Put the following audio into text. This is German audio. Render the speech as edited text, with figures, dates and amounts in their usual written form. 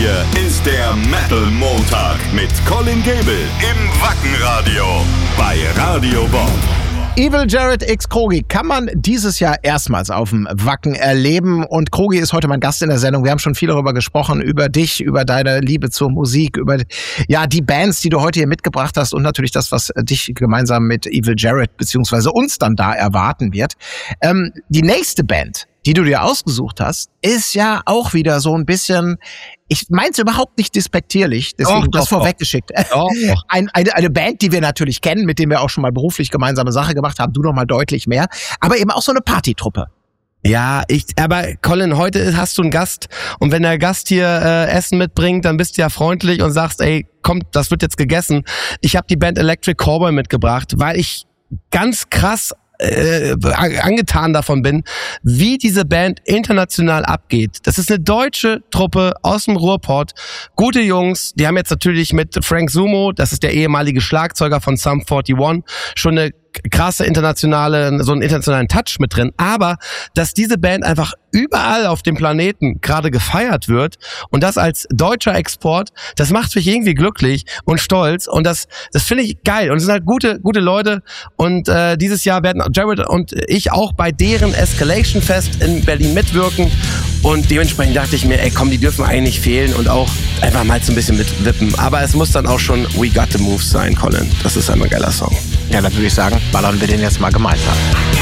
hier ist der Metal Montag mit Colin Gable im Wackenradio bei Radio Bob. Evil Jared X Krogi kann man dieses Jahr erstmals auf dem Wacken erleben und Krogi ist heute mein Gast in der Sendung. Wir haben schon viel darüber gesprochen, über dich, über deine Liebe zur Musik, über die Bands, die du heute hier mitgebracht hast und natürlich das, was dich gemeinsam mit Evil Jared beziehungsweise uns dann da erwarten wird. Die nächste Band, die du dir ausgesucht hast, ist ja auch wieder so ein bisschen, ich meins überhaupt nicht despektierlich, deswegen das vorweggeschickt. Eine Band, die wir natürlich kennen, mit dem wir auch schon mal beruflich gemeinsame Sache gemacht haben, du noch mal deutlich mehr, aber eben auch so eine Partytruppe. Ja, aber Colin, heute hast du einen Gast und wenn der Gast hier Essen mitbringt, dann bist du ja freundlich und sagst, ey, komm, das wird jetzt gegessen. Ich habe die Band Electric Callboy mitgebracht, weil ich ganz krass angetan davon bin, wie diese Band international abgeht. Das ist eine deutsche Truppe aus dem Ruhrpott. Gute Jungs, die haben jetzt natürlich mit Frank Sumo, das ist der ehemalige Schlagzeuger von Sum 41, schon eine krasse so einen internationalen Touch mit drin, aber dass diese Band einfach überall auf dem Planeten gerade gefeiert wird und das als deutscher Export, das macht mich irgendwie glücklich und stolz und das finde ich geil und es sind halt gute Leute und dieses Jahr werden Jared und ich auch bei deren Escalation Fest in Berlin mitwirken und dementsprechend dachte ich mir, ey komm, die dürfen eigentlich fehlen und auch einfach mal so ein bisschen mitwippen, aber es muss dann auch schon We Got the Moves sein, Colin, das ist ein geiler Song. Ja, dann würde ich sagen, ballern wir den jetzt mal gemeinsam.